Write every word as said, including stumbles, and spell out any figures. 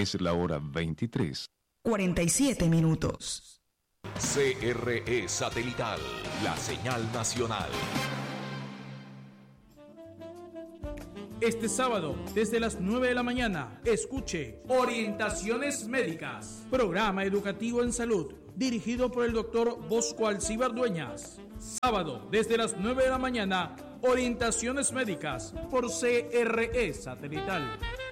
Es la hora veintitrés. cuarenta y siete minutos. C R E Satelital, la señal nacional. Este sábado, desde las nueve de la mañana, escuche Orientaciones Médicas, programa educativo en salud, dirigido por el doctor Bosco Alcíbar Dueñas. Sábado, desde las nueve de la mañana, Orientaciones Médicas, por C R E Satelital.